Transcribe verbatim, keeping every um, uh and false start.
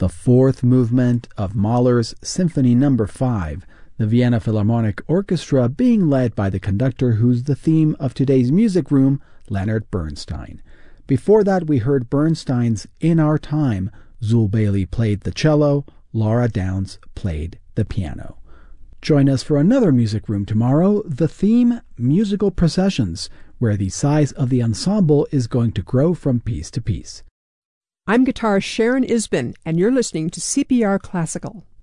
the fourth movement of Mahler's Symphony Number five, the Vienna Philharmonic Orchestra being led by the conductor who's the theme of today's Music Room, Leonard Bernstein. Before that, we heard Bernstein's In Our Time. Zul Bailey played the cello, Laura Downs played the piano. Join us for another Music Room tomorrow, the theme Musical Processions, where the size of the ensemble is going to grow from piece to piece. I'm guitarist Sharon Isbin, and you're listening to C P R Classical.